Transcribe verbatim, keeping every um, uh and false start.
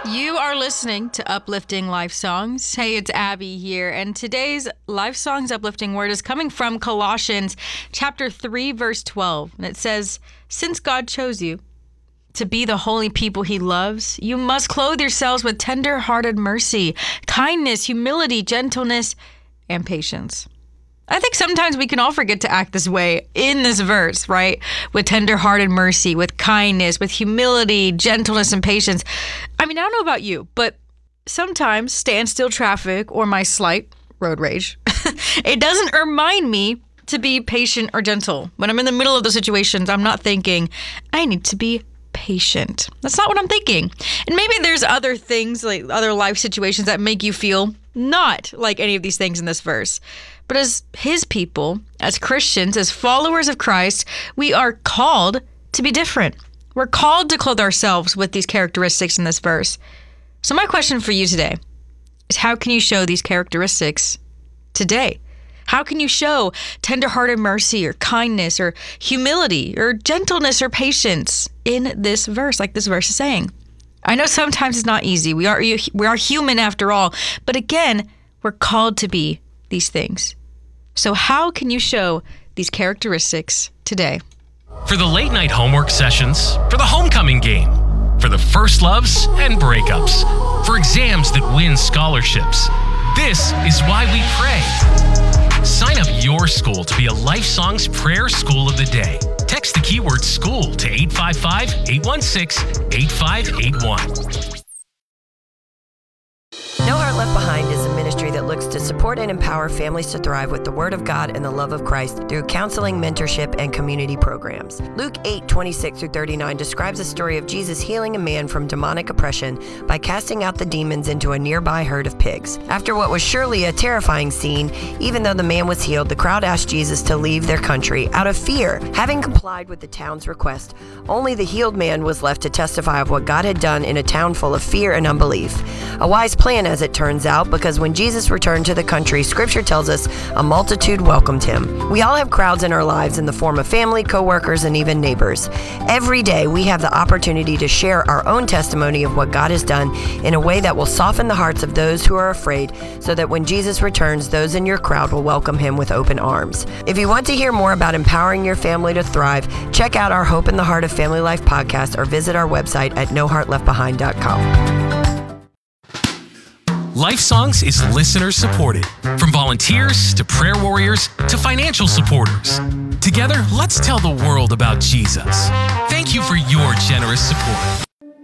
You are listening to Uplifting Life Songs. Hey, it's Abby here, and today's Life Songs Uplifting word is coming from Colossians chapter three, verse twelve. And it says, "Since God chose you to be the holy people he loves, you must clothe yourselves with tender-hearted mercy, kindness, humility, gentleness, and patience." I think sometimes we can all forget to act this way in this verse, right? With tender-hearted mercy, with kindness, with humility, gentleness, and patience. I mean, I don't know about you, but sometimes standstill traffic or my slight road rage, it doesn't remind me to be patient or gentle. When I'm in the middle of those situations, I'm not thinking, I need to be patient. That's not what I'm thinking. And maybe there's other things, like other life situations that make you feel not like any of these things in this verse. But as his people, as Christians, as followers of Christ, we are called to be different. We're called to clothe ourselves with these characteristics in this verse. So my question for you today is, how can you show these characteristics today? How can you show tender-hearted mercy or kindness or humility or gentleness or patience in this verse, like this verse is saying? I know sometimes it's not easy. We are we are human after all. But again, we're called to be these things. So how can you show these characteristics today? For the late night homework sessions, for the homecoming game, for the first loves and breakups, for exams that win scholarships, this is why we pray. Sign up your school to be a Life Songs Prayer School of the Day. Text the keyword SCHOOL to eight five five, eight one six, eight five eight one. No Heart Left Behind is a ministry that looks to support and empower families to thrive with the Word of God and the love of Christ through counseling, mentorship, and community programs. Luke eight, twenty-six through thirty-nine describes a story of Jesus healing a man from demonic oppression by casting out the demons into a nearby herd of pigs. After what was surely a terrifying scene, even though the man was healed, the crowd asked Jesus to leave their country out of fear. Having complied with the town's request, only the healed man was left to testify of what God had done in a town full of fear and unbelief. A wise plan, as it turns out, because when Jesus returned to the country, Scripture tells us a multitude welcomed him. We all have crowds in our lives in the form of family, coworkers, and even neighbors. Every day, we have the opportunity to share our own testimony of what God has done in a way that will soften the hearts of those who are afraid, so that when Jesus returns, those in your crowd will welcome him with open arms. If you want to hear more about empowering your family to thrive, check out our Hope in the Heart of Family Life podcast or visit our website at no heart left behind dot com. Life Songs is listener supported, from volunteers to prayer warriors to financial supporters. Together, let's tell the world about Jesus. Thank you for your generous support.